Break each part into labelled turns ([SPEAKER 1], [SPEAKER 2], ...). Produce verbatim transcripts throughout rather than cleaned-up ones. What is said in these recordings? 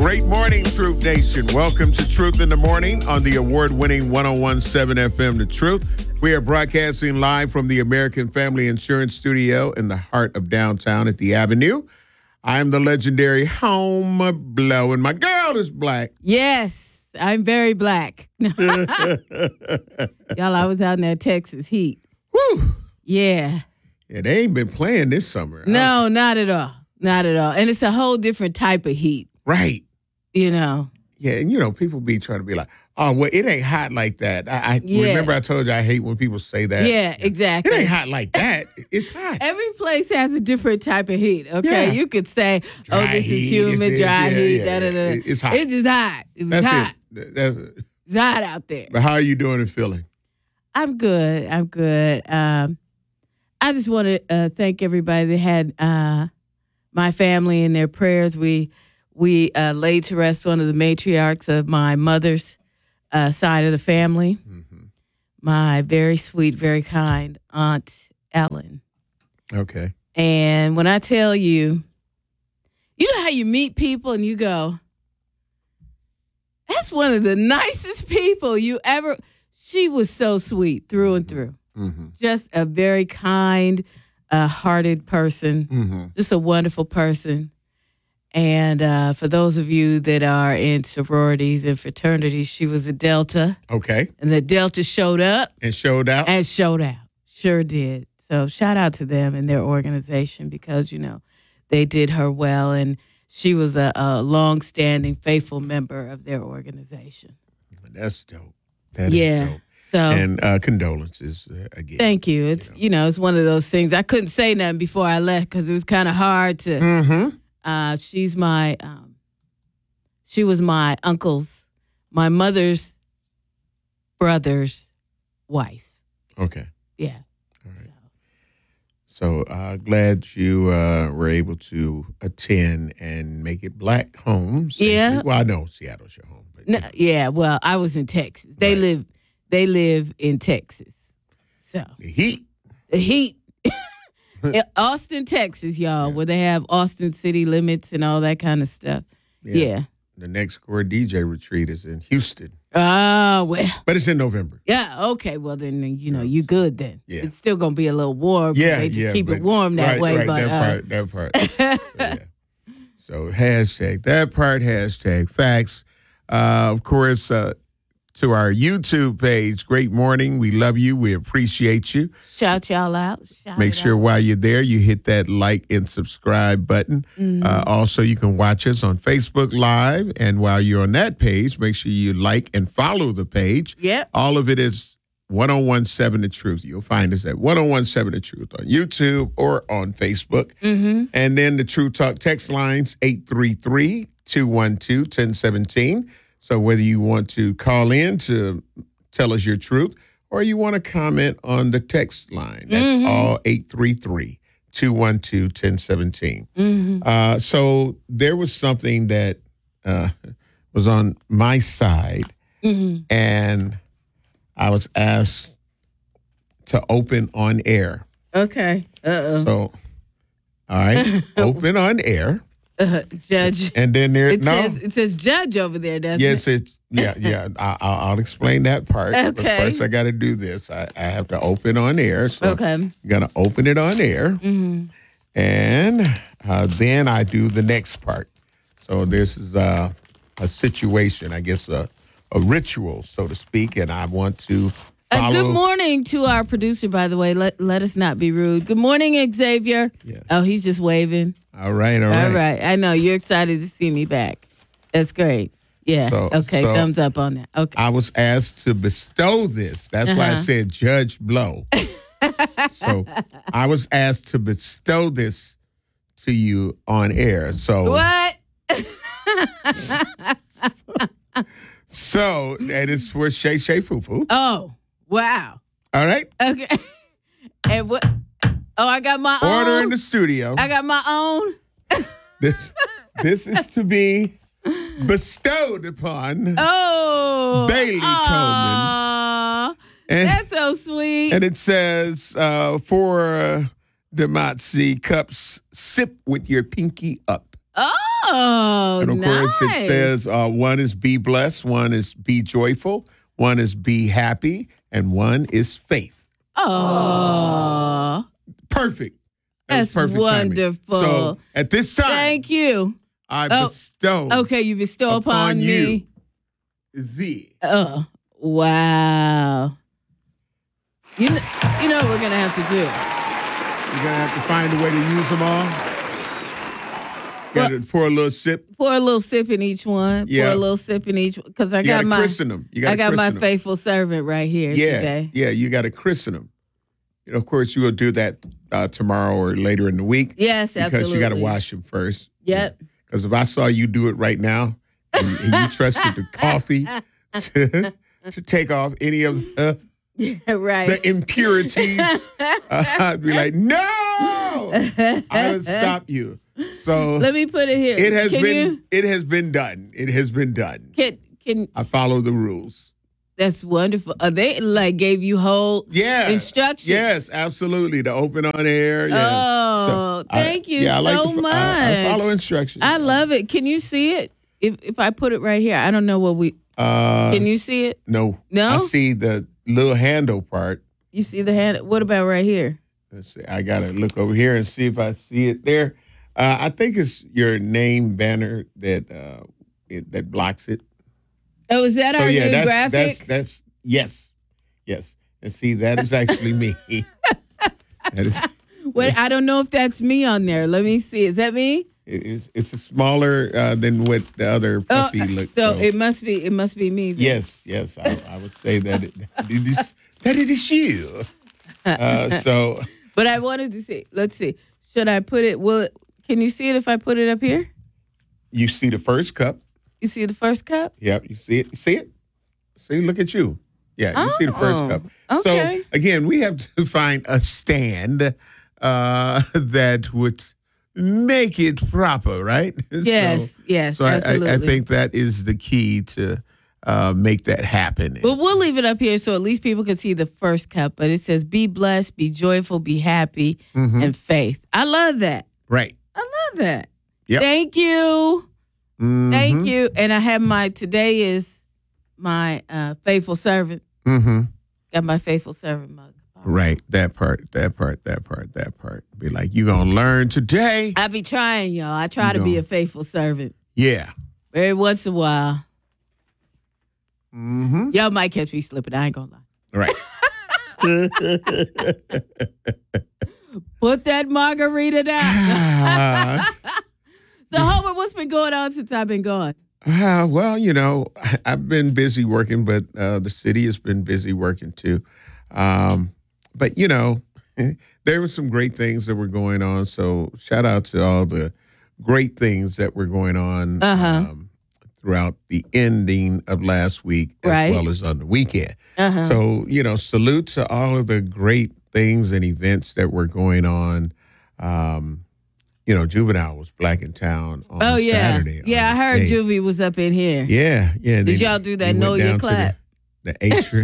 [SPEAKER 1] Great morning, Truth Nation. Welcome to Truth in the Morning on the award-winning one oh one point seven F M, The Truth. We are broadcasting live from the American Family Insurance Studio in the heart of downtown at the Avenue. I'm the legendary Home Blow, and my girl is black.
[SPEAKER 2] Yes, I'm very black. Y'all, I was out in that Texas heat.
[SPEAKER 1] Whew.
[SPEAKER 2] Yeah.
[SPEAKER 1] Yeah, they ain't been playing this summer.
[SPEAKER 2] No, not at all. Not at all. And it's a whole different type of heat.
[SPEAKER 1] Right.
[SPEAKER 2] You know.
[SPEAKER 1] Yeah, and you know, people be trying to be like, oh, well, it ain't hot like that. I, I
[SPEAKER 2] Yeah.
[SPEAKER 1] remember I told you I hate when people say that.
[SPEAKER 2] Yeah, exactly.
[SPEAKER 1] It ain't hot like that. It's hot.
[SPEAKER 2] Every place has a different type of heat, okay?
[SPEAKER 1] Yeah.
[SPEAKER 2] You could say,
[SPEAKER 1] Dry
[SPEAKER 2] oh, this
[SPEAKER 1] heat,
[SPEAKER 2] is humid,
[SPEAKER 1] it's this,
[SPEAKER 2] dry
[SPEAKER 1] yeah,
[SPEAKER 2] heat,
[SPEAKER 1] yeah,
[SPEAKER 2] da, da, da.
[SPEAKER 1] yeah. It's hot.
[SPEAKER 2] It's just hot. It was
[SPEAKER 1] That's
[SPEAKER 2] hot.
[SPEAKER 1] it. That's it.
[SPEAKER 2] It's hot out there.
[SPEAKER 1] But how are you doing and feeling?
[SPEAKER 2] I'm good. I'm good. Um, I just want to uh, thank everybody that had uh, my family in their prayers. We we uh, laid to rest one of the matriarchs of my mother's uh, side of the family,
[SPEAKER 1] Mm-hmm.
[SPEAKER 2] my very sweet, very kind Aunt Ellen.
[SPEAKER 1] Okay.
[SPEAKER 2] And when I tell you, you know how you meet people and you go, that's one of the nicest people you ever. She was so sweet through and through.
[SPEAKER 1] Mm-hmm.
[SPEAKER 2] Just a very kind, uh, hearted person.
[SPEAKER 1] Mm-hmm.
[SPEAKER 2] Just a wonderful person. And uh, for those of you that are in sororities and fraternities, she was a Delta.
[SPEAKER 1] Okay.
[SPEAKER 2] And the Delta showed up.
[SPEAKER 1] And showed out?
[SPEAKER 2] And showed out. Sure did. So shout out to them and their organization because, you know, they did her well. And she was a, a long-standing, faithful member of their organization.
[SPEAKER 1] That's dope. That
[SPEAKER 2] yeah.
[SPEAKER 1] is dope.
[SPEAKER 2] So,
[SPEAKER 1] and uh, condolences uh, again.
[SPEAKER 2] Thank you. It's, you know. you know, it's one of those things. I couldn't say nothing before I left because it was kind of hard to.
[SPEAKER 1] Mm-hmm.
[SPEAKER 2] Uh, she's my, um, she was my uncle's, my mother's brother's wife.
[SPEAKER 1] Okay.
[SPEAKER 2] Yeah.
[SPEAKER 1] All right. So, so uh, glad you uh, were able to attend and make it black home. Safely.
[SPEAKER 2] Yeah.
[SPEAKER 1] Well, I know Seattle's your home. But,
[SPEAKER 2] no, yeah. Well, I was in Texas. They
[SPEAKER 1] right.
[SPEAKER 2] live, they live in Texas. So
[SPEAKER 1] the heat.
[SPEAKER 2] The heat. In Austin, Texas, y'all, yeah. where they have Austin city limits and all that kind of stuff. Yeah. yeah.
[SPEAKER 1] The next core D J retreat is in Houston.
[SPEAKER 2] Oh, well.
[SPEAKER 1] But it's in November.
[SPEAKER 2] Yeah, okay. Well, then, you know, you good then.
[SPEAKER 1] Yeah.
[SPEAKER 2] It's still going to be a little warm.
[SPEAKER 1] Yeah,
[SPEAKER 2] They just
[SPEAKER 1] yeah,
[SPEAKER 2] keep
[SPEAKER 1] but,
[SPEAKER 2] it warm that
[SPEAKER 1] right,
[SPEAKER 2] way.
[SPEAKER 1] Right,
[SPEAKER 2] but,
[SPEAKER 1] that
[SPEAKER 2] uh,
[SPEAKER 1] part, that part. so, yeah. so, hashtag, that part, hashtag, facts. Uh, of course, uh, to our YouTube page, great morning. We love you. We appreciate you.
[SPEAKER 2] Shout y'all out. Shout
[SPEAKER 1] Make sure
[SPEAKER 2] out.
[SPEAKER 1] while you're there, you hit that like and subscribe button. Mm-hmm. Uh, also, you can watch us on Facebook Live. And while you're on that page, make sure you like and follow the page.
[SPEAKER 2] Yep.
[SPEAKER 1] All of it is one oh one point seven The Truth. You'll find us at one oh one point seven The Truth on YouTube or on Facebook.
[SPEAKER 2] Mm-hmm.
[SPEAKER 1] And then the True Talk text lines, eight three three, two one two, one oh one seven. So whether you want to call in to tell us your truth or you want to comment on the text line, that's mm-hmm. all eight three three, two one two, one oh one seven. Mm-hmm. Uh, so there was something that uh, was on my side, mm-hmm. and I was asked to open on air.
[SPEAKER 2] Okay. Uh-oh.
[SPEAKER 1] So, all right, open on air.
[SPEAKER 2] Uh, judge.
[SPEAKER 1] And then there
[SPEAKER 2] it
[SPEAKER 1] no.
[SPEAKER 2] says it says judge over there, doesn't
[SPEAKER 1] yes,
[SPEAKER 2] it?
[SPEAKER 1] It's yeah, yeah. I, I'll, I'll explain that part.
[SPEAKER 2] Okay.
[SPEAKER 1] But first, I got to do this. I, I have to open on air. So
[SPEAKER 2] okay.
[SPEAKER 1] I'm gonna open it on air, mm-hmm. and uh, then I do the next part. So this is uh, a situation, I guess, a, a ritual, so to speak, and I want to.
[SPEAKER 2] Uh, good morning to our producer, by the way. Let let us not be rude. Good morning, Xavier.
[SPEAKER 1] Yes.
[SPEAKER 2] Oh, he's just waving.
[SPEAKER 1] All right, all right.
[SPEAKER 2] All right. I know. You're excited to see me back. That's great. Yeah.
[SPEAKER 1] So,
[SPEAKER 2] okay.
[SPEAKER 1] So
[SPEAKER 2] thumbs up on that. Okay.
[SPEAKER 1] I was asked to bestow this. That's uh-huh. why I said Judge Blow. So I was asked to bestow this to you on air. So
[SPEAKER 2] what?
[SPEAKER 1] so, so that is for Shay Shay Fufu.
[SPEAKER 2] Oh. Wow.
[SPEAKER 1] All right.
[SPEAKER 2] Okay. And what? Oh, I got my
[SPEAKER 1] Order
[SPEAKER 2] own.
[SPEAKER 1] Order in the studio.
[SPEAKER 2] I got my own.
[SPEAKER 1] This this is to be bestowed upon
[SPEAKER 2] oh,
[SPEAKER 1] Bailey
[SPEAKER 2] Coleman. And, that's so sweet.
[SPEAKER 1] And it says, uh, for uh, Dematsi cups, sip with your pinky up.
[SPEAKER 2] Oh,
[SPEAKER 1] And of
[SPEAKER 2] nice.
[SPEAKER 1] course, it says uh, one is be blessed, one is be joyful, one is be happy, and one is faith.
[SPEAKER 2] Oh,
[SPEAKER 1] Perfect.
[SPEAKER 2] that's
[SPEAKER 1] perfect timing.
[SPEAKER 2] wonderful.
[SPEAKER 1] So at this time,
[SPEAKER 2] Thank you.
[SPEAKER 1] I
[SPEAKER 2] Oh,
[SPEAKER 1] bestow
[SPEAKER 2] Okay, you bestow upon,
[SPEAKER 1] upon
[SPEAKER 2] me.
[SPEAKER 1] you thee.
[SPEAKER 2] Oh, wow. You know, you know what we're gonna have to do.
[SPEAKER 1] You're going to have to find a way to use them all. Got to pour a little sip.
[SPEAKER 2] Pour a little sip in each one.
[SPEAKER 1] Yeah.
[SPEAKER 2] Pour a little sip in each because I
[SPEAKER 1] You
[SPEAKER 2] got
[SPEAKER 1] got to
[SPEAKER 2] my
[SPEAKER 1] christen them. You gotta
[SPEAKER 2] I got my
[SPEAKER 1] christen 'em.
[SPEAKER 2] faithful servant right here
[SPEAKER 1] Yeah,
[SPEAKER 2] today.
[SPEAKER 1] yeah, you got to christen them. You know, of course, you will do that uh, tomorrow or later in the week.
[SPEAKER 2] Yes,
[SPEAKER 1] Because
[SPEAKER 2] absolutely.
[SPEAKER 1] you got to wash them first.
[SPEAKER 2] Yep.
[SPEAKER 1] Because if I saw you do it right now, and, and you trusted the coffee to, to take off any of the,
[SPEAKER 2] Yeah, right.
[SPEAKER 1] the impurities, uh, I'd be like, no, I would stop you. So
[SPEAKER 2] Let me put it here.
[SPEAKER 1] it has
[SPEAKER 2] Can
[SPEAKER 1] been
[SPEAKER 2] you-
[SPEAKER 1] it has been done. It has been done.
[SPEAKER 2] Can can
[SPEAKER 1] I follow the rules.
[SPEAKER 2] that's wonderful. Uh, they like gave you whole
[SPEAKER 1] Yeah.
[SPEAKER 2] instructions.
[SPEAKER 1] Yes, absolutely. To open on air. Yeah.
[SPEAKER 2] Oh,
[SPEAKER 1] I-
[SPEAKER 2] thank you
[SPEAKER 1] yeah, I like
[SPEAKER 2] so
[SPEAKER 1] to fo- I, I
[SPEAKER 2] much.
[SPEAKER 1] follow instructions.
[SPEAKER 2] I love it. Can you see it? If if I put it right here, I don't know what we.
[SPEAKER 1] Uh,
[SPEAKER 2] Can you see it?
[SPEAKER 1] no.
[SPEAKER 2] No?
[SPEAKER 1] I see the little handle part.
[SPEAKER 2] You see the hand? What about right here?
[SPEAKER 1] Let's see. I gotta look over here and see if I see it there. Uh, I think it's your name banner that uh, it, that blocks it.
[SPEAKER 2] Oh, is that
[SPEAKER 1] So
[SPEAKER 2] our
[SPEAKER 1] yeah,
[SPEAKER 2] new
[SPEAKER 1] that's
[SPEAKER 2] graphic?
[SPEAKER 1] that's that's yes, yes. And see, that is actually me. That is.
[SPEAKER 2] Wait, I don't know if that's me on there. Let me see. Is that me?
[SPEAKER 1] It is, it's smaller uh, than what the other puffy
[SPEAKER 2] oh,
[SPEAKER 1] looks.
[SPEAKER 2] so it must be. It must be me. then.
[SPEAKER 1] yes, yes, I, I would say that it, it is that it is you. Uh, so
[SPEAKER 2] But I wanted to see. Let's see. Should I put it? Will it, can you see it if I put it up here?
[SPEAKER 1] you see the first cup.
[SPEAKER 2] You see the first cup?
[SPEAKER 1] Yep, you see it. You see it. See, look at you. Yeah, you see the first
[SPEAKER 2] Oh,
[SPEAKER 1] cup.
[SPEAKER 2] okay.
[SPEAKER 1] So again, we have to find a stand uh, that would make it proper, right?
[SPEAKER 2] Yes,
[SPEAKER 1] So,
[SPEAKER 2] yes,
[SPEAKER 1] so I, I,
[SPEAKER 2] absolutely.
[SPEAKER 1] I think that is the key to uh, make that happen.
[SPEAKER 2] Well, we'll leave it up here so at least people can see the first cup. But it says, "Be blessed, be joyful, be happy,
[SPEAKER 1] Mm-hmm.
[SPEAKER 2] and faith." I love that.
[SPEAKER 1] Right.
[SPEAKER 2] I love that.
[SPEAKER 1] Yep.
[SPEAKER 2] Thank you.
[SPEAKER 1] Mhm.
[SPEAKER 2] Thank you. And I have my today is my uh, faithful servant.
[SPEAKER 1] Mm-hmm.
[SPEAKER 2] Got my faithful servant mug.
[SPEAKER 1] Right. That part, that part, that part, that part. Be like, you going to learn today?
[SPEAKER 2] I be trying, y'all. I try
[SPEAKER 1] You
[SPEAKER 2] to be
[SPEAKER 1] gonna-
[SPEAKER 2] a faithful servant
[SPEAKER 1] Yeah.
[SPEAKER 2] every once in a while.
[SPEAKER 1] Mm-hmm.
[SPEAKER 2] Y'all might catch me slipping. I ain't gonna lie.
[SPEAKER 1] Right.
[SPEAKER 2] Put that margarita down.
[SPEAKER 1] Ah,
[SPEAKER 2] So, Hobart, what's been going on since I've been gone?
[SPEAKER 1] ah, well, you know, I- I've been busy working, but uh, the city has been busy working too. Um, but, you know, there were some great things that were going on. So shout out to all the great things that were going on
[SPEAKER 2] Uh-huh.
[SPEAKER 1] um, throughout the ending of last week as
[SPEAKER 2] Right.
[SPEAKER 1] well as on the weekend.
[SPEAKER 2] Uh-huh.
[SPEAKER 1] So, you know, salute to all of the great things and events that were going on. Um, you know, Juvenile was Black in Town on
[SPEAKER 2] Oh, yeah.
[SPEAKER 1] Saturday.
[SPEAKER 2] Yeah,
[SPEAKER 1] on
[SPEAKER 2] I heard
[SPEAKER 1] the eighth.
[SPEAKER 2] Juvie was up in here.
[SPEAKER 1] Yeah, yeah.
[SPEAKER 2] Did y'all do that know your clap?
[SPEAKER 1] The, the atrium.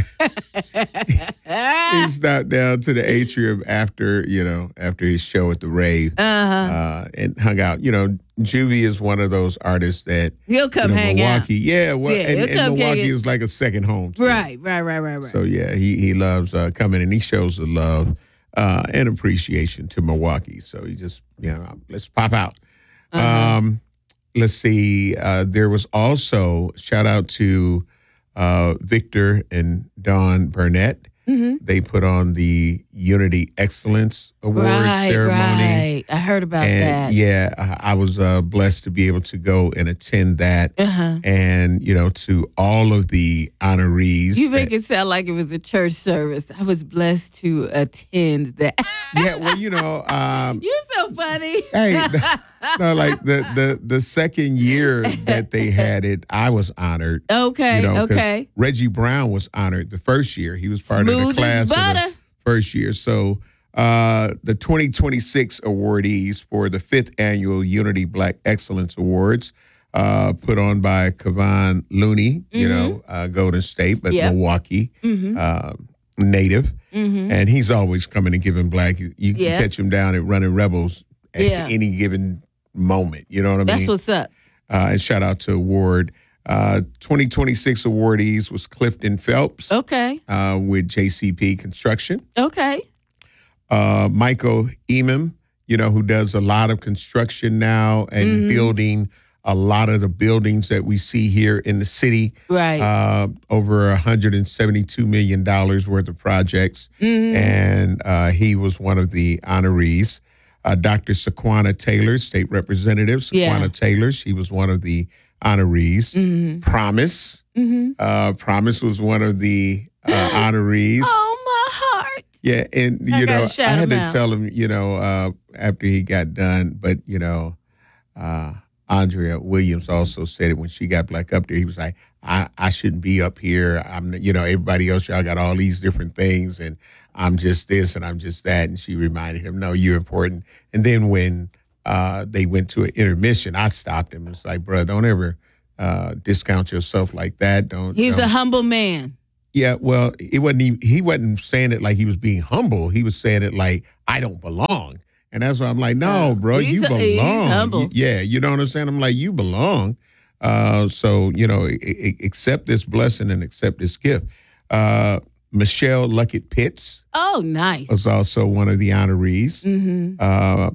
[SPEAKER 1] He stopped down to the atrium after, you know, after his show at the rave
[SPEAKER 2] Uh-huh.
[SPEAKER 1] uh, and hung out. You know, Juvie is one of those artists that,
[SPEAKER 2] He'll come
[SPEAKER 1] you know,
[SPEAKER 2] hang
[SPEAKER 1] Milwaukee. Yeah, well,
[SPEAKER 2] Yeah,
[SPEAKER 1] and,
[SPEAKER 2] he'll
[SPEAKER 1] and
[SPEAKER 2] come
[SPEAKER 1] Milwaukee
[SPEAKER 2] hang-
[SPEAKER 1] is like a second home.
[SPEAKER 2] out.
[SPEAKER 1] to him.
[SPEAKER 2] Right, right, right, right, right.
[SPEAKER 1] So yeah, he he loves uh, coming and he shows the love uh, and appreciation to Milwaukee. So he just, you know, let's pop out.
[SPEAKER 2] Uh-huh.
[SPEAKER 1] Um, let's see. Uh, there was also shout out to uh, Victor and Dawn Burnett.
[SPEAKER 2] Mhm.
[SPEAKER 1] They put on the Unity Excellence Award
[SPEAKER 2] right,
[SPEAKER 1] ceremony.
[SPEAKER 2] right. I heard about
[SPEAKER 1] And
[SPEAKER 2] that.
[SPEAKER 1] yeah, I I was uh, blessed to be able to go and attend that.
[SPEAKER 2] Uh-huh.
[SPEAKER 1] And, you know, to all of the honorees.
[SPEAKER 2] You
[SPEAKER 1] that-
[SPEAKER 2] make it sound like it was a church service. I was blessed to attend that.
[SPEAKER 1] yeah, well, you know, um,
[SPEAKER 2] You're so funny.
[SPEAKER 1] hey, no, like the, the the second year that they had it, I was honored.
[SPEAKER 2] Okay,
[SPEAKER 1] You know, 'cause
[SPEAKER 2] okay.
[SPEAKER 1] Reggie Brown was honored the first year. He was part of
[SPEAKER 2] Smooth
[SPEAKER 1] the class
[SPEAKER 2] as
[SPEAKER 1] of
[SPEAKER 2] butter.
[SPEAKER 1] the first year. So uh, the twenty twenty-six awardees for the fifth annual Unity Black Excellence Awards, uh, put on by Kavan Looney, you know, uh, Golden State, but
[SPEAKER 2] Yep.
[SPEAKER 1] Milwaukee
[SPEAKER 2] Mm-hmm.
[SPEAKER 1] uh, native.
[SPEAKER 2] Mm-hmm.
[SPEAKER 1] And he's always coming and giving black. You, you can
[SPEAKER 2] Yeah.
[SPEAKER 1] catch him down at Running Rebels at
[SPEAKER 2] Yeah.
[SPEAKER 1] any given moment. You know what I
[SPEAKER 2] That's
[SPEAKER 1] mean?
[SPEAKER 2] what's up.
[SPEAKER 1] Uh, and shout out to Award. Uh, twenty twenty-six awardees was Clifton Phelps
[SPEAKER 2] Okay.
[SPEAKER 1] uh, with J C P Construction.
[SPEAKER 2] Okay.
[SPEAKER 1] Uh, Michael Emem, you know, who does a lot of construction now and
[SPEAKER 2] Mm-hmm.
[SPEAKER 1] building a lot of the buildings that we see here in the city.
[SPEAKER 2] Right.
[SPEAKER 1] Uh, over one hundred seventy-two million dollars worth of projects.
[SPEAKER 2] Mm-hmm.
[SPEAKER 1] And uh, he was one of the honorees. Uh, Doctor Saquana Taylor, state representative. Saquana
[SPEAKER 2] Yeah.
[SPEAKER 1] Taylor, she was one of the honorees.
[SPEAKER 2] Mm-hmm.
[SPEAKER 1] Promise.
[SPEAKER 2] Mm-hmm.
[SPEAKER 1] Uh, Promise was one of the uh, honorees.
[SPEAKER 2] Oh, my heart.
[SPEAKER 1] Yeah, and
[SPEAKER 2] I
[SPEAKER 1] you
[SPEAKER 2] gotta
[SPEAKER 1] know, I
[SPEAKER 2] shout
[SPEAKER 1] had
[SPEAKER 2] him
[SPEAKER 1] to
[SPEAKER 2] out.
[SPEAKER 1] tell him, you know, uh, after he got done, but you know, uh, Andrea Williams also said it when she got back up there. He was like, I, I shouldn't be up here. I'm, you know, everybody else, y'all got all these different things, and I'm just this and I'm just that. And she reminded him, no, you're important. And then when uh, they went to an intermission, I stopped him. It's like, bro, don't ever uh, discount yourself like that. Don't.
[SPEAKER 2] He's
[SPEAKER 1] don't.
[SPEAKER 2] a humble man.
[SPEAKER 1] Yeah, well, it wasn't. Even, he wasn't saying it like he was being humble. He was saying it like I don't belong, and that's why I'm like, no, bro,
[SPEAKER 2] He's
[SPEAKER 1] you
[SPEAKER 2] a-
[SPEAKER 1] belong.
[SPEAKER 2] he's humble.
[SPEAKER 1] You- yeah, you know what I'm saying. I'm like, you belong. Uh, so you know, I- I- accept this blessing and accept this gift. Uh, Michelle Luckett Pitts
[SPEAKER 2] Oh, nice.
[SPEAKER 1] was also one of the honorees.
[SPEAKER 2] Mm-hmm.
[SPEAKER 1] Uh,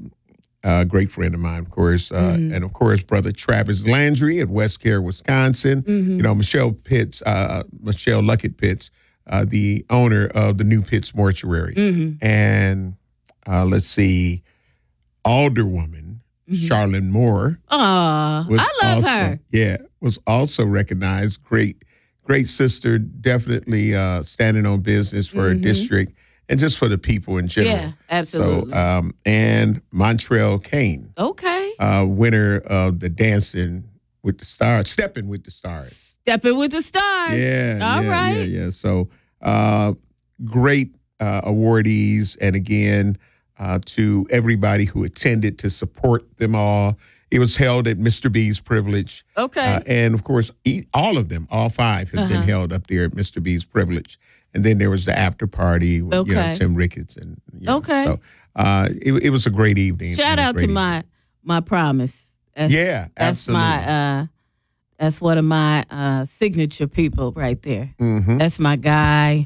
[SPEAKER 1] a great friend of mine, of course, uh,
[SPEAKER 2] Mm-hmm.
[SPEAKER 1] and of course, brother Travis Landry at West Care, Wisconsin.
[SPEAKER 2] Mm-hmm.
[SPEAKER 1] You know, Michelle Pitts, uh, Michelle Luckett Pitts, uh, the owner of the New Pitts Mortuary,
[SPEAKER 2] Mm-hmm.
[SPEAKER 1] and uh, let's see, Alderwoman Charlene Moore
[SPEAKER 2] Aw,
[SPEAKER 1] was
[SPEAKER 2] Mm-hmm. I love
[SPEAKER 1] also,
[SPEAKER 2] her.
[SPEAKER 1] yeah, was also recognized. Great, great sister, definitely uh, standing on business for her district and just for the people in general.
[SPEAKER 2] Mm-hmm. Yeah, absolutely.
[SPEAKER 1] So, um, and Montrell Kane,
[SPEAKER 2] Okay.
[SPEAKER 1] uh, winner of the Dancing with the Stars, Stepping with the Stars.
[SPEAKER 2] Stepping with the stars.
[SPEAKER 1] Yeah,
[SPEAKER 2] All
[SPEAKER 1] yeah,
[SPEAKER 2] right.
[SPEAKER 1] yeah, yeah. So, uh, great uh, awardees, and again, uh, to everybody who attended to support them all. It was held at Mister B's Privilege.
[SPEAKER 2] Okay.
[SPEAKER 1] Uh, and of course, e- all of them, all five, have been
[SPEAKER 2] Uh-huh.
[SPEAKER 1] held up there at Mister B's Privilege. And then there was the after party with you know,
[SPEAKER 2] Okay.
[SPEAKER 1] Tim Ricketts. And, you know,
[SPEAKER 2] Okay.
[SPEAKER 1] So uh, it, it was a great evening.
[SPEAKER 2] Shout
[SPEAKER 1] and a
[SPEAKER 2] out to
[SPEAKER 1] great
[SPEAKER 2] my
[SPEAKER 1] evening.
[SPEAKER 2] my promise. That's,
[SPEAKER 1] Yeah,
[SPEAKER 2] that's my
[SPEAKER 1] absolutely.
[SPEAKER 2] uh, that's one of my uh, signature people right there.
[SPEAKER 1] Mhm.
[SPEAKER 2] That's my guy.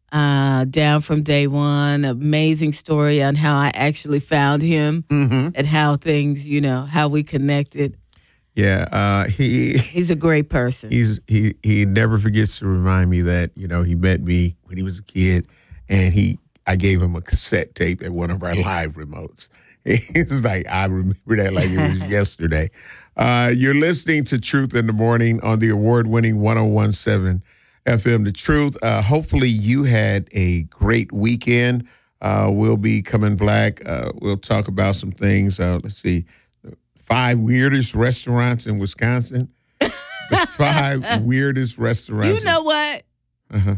[SPEAKER 2] Uh, down from day one, amazing story on how I actually found him
[SPEAKER 1] Mhm.
[SPEAKER 2] and how things, you know, how we connected.
[SPEAKER 1] Yeah, uh, he
[SPEAKER 2] He's a great person.
[SPEAKER 1] he's he he never forgets to remind me that you know he met me when he was a kid, and he I gave him a cassette tape at one of our live remotes. He's like, I remember that like it was yesterday. Uh, you're listening to Truth in the Morning on the award-winning one oh one point seven F M The Truth. Uh, hopefully you had a great weekend. Uh, we'll be coming back. Uh, we'll talk about some things. Uh, let's see. Five weirdest restaurants in Wisconsin. The five weirdest restaurants.
[SPEAKER 2] You know what?
[SPEAKER 1] Uh-huh.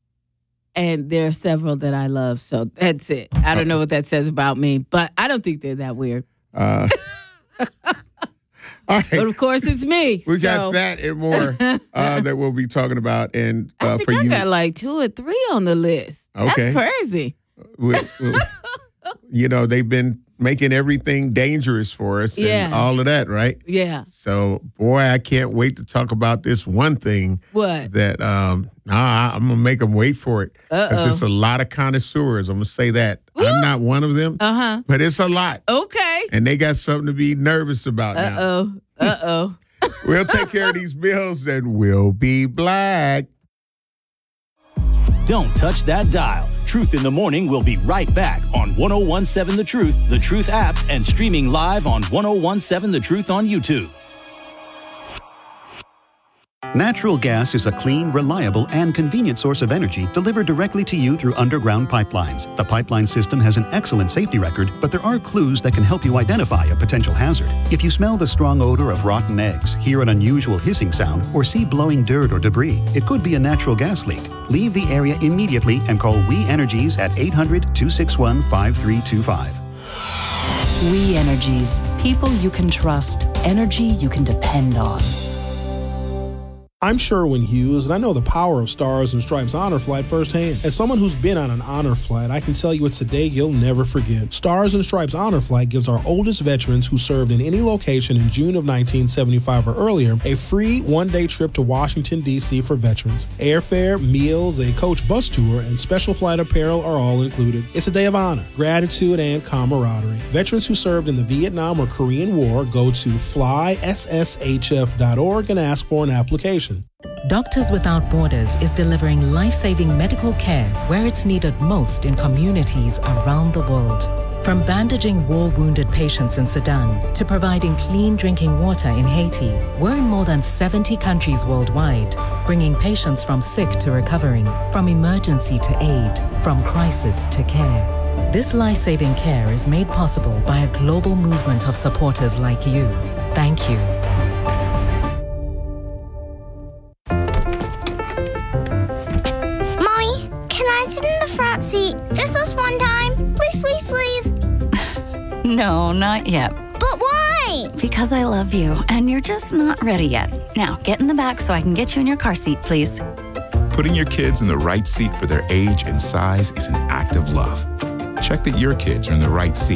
[SPEAKER 2] And there are several that I love, so that's it. I don't know what that says about me, but I don't think they're that weird.
[SPEAKER 1] Uh, all
[SPEAKER 2] But
[SPEAKER 1] right.
[SPEAKER 2] of course, it's me.
[SPEAKER 1] We
[SPEAKER 2] so
[SPEAKER 1] got that and more uh, that we'll be talking about. And
[SPEAKER 2] I
[SPEAKER 1] uh,
[SPEAKER 2] think
[SPEAKER 1] for
[SPEAKER 2] I
[SPEAKER 1] you,
[SPEAKER 2] got like two or three on the list.
[SPEAKER 1] Okay.
[SPEAKER 2] That's crazy.
[SPEAKER 1] we- we- you know, they've been making everything dangerous for us and
[SPEAKER 2] Yeah.
[SPEAKER 1] all of that, right?
[SPEAKER 2] Yeah.
[SPEAKER 1] So, boy, I can't wait to talk about this one thing
[SPEAKER 2] What?
[SPEAKER 1] that um, nah, I'm going to make them wait for it.
[SPEAKER 2] Uh-oh.
[SPEAKER 1] It's just a lot of connoisseurs. I'm going to say that. I'm not one of them,
[SPEAKER 2] Uh huh.
[SPEAKER 1] but it's a lot.
[SPEAKER 2] Okay.
[SPEAKER 1] And they got something to be nervous about
[SPEAKER 2] Uh
[SPEAKER 1] now.
[SPEAKER 2] oh. Uh oh.
[SPEAKER 1] We'll take care of these bills and we'll be black.
[SPEAKER 3] Don't touch that dial. Truth in the Morning will be right back on one oh one point seven The Truth, The Truth app, and streaming live on one oh one point seven The Truth on YouTube.
[SPEAKER 4] Natural gas is a clean, reliable, and convenient source of energy delivered directly to you through underground pipelines. The pipeline system has an excellent safety record, but there are clues that can help you identify a potential hazard. If you smell the strong odor of rotten eggs, hear an unusual hissing sound, or see blowing dirt or debris, it could be a natural gas leak. Leave the area immediately and call We Energies at eight hundred, two six one, five three two five.
[SPEAKER 5] We Energies. People you can trust. Energy you can depend on.
[SPEAKER 6] I'm Sherwin Hughes, and I know the power of Stars and Stripes Honor Flight firsthand. As someone who's been on an honor flight, I can tell you it's a day you'll never forget. Stars and Stripes Honor Flight gives our oldest veterans who served in any location in June of nineteen seventy-five or earlier a free one-day trip to Washington, D C for veterans. Airfare, meals, a coach bus tour, and special flight apparel are all included. It's a day of honor, gratitude, and camaraderie. Veterans who served in the Vietnam or Korean War go to fly s s h f dot org and ask for an application.
[SPEAKER 5] Doctors Without Borders is delivering life-saving medical care where it's needed most in communities around the world. From bandaging war-wounded patients in Sudan to providing clean drinking water in Haiti, we're in more than seventy countries worldwide, bringing patients from sick to recovering, from emergency to aid, from crisis to care. This life-saving care is made possible by a global movement of supporters like you. Thank you.
[SPEAKER 7] Front seat, just this one time. Please, please, please.
[SPEAKER 8] No, not yet.
[SPEAKER 7] But why?
[SPEAKER 8] Because I love you, and you're just not ready yet. Now, get in the back so I can get you in your car seat, please.
[SPEAKER 9] Putting your kids in the right seat for their age and size is an act of love. Check that your kids are in the right seat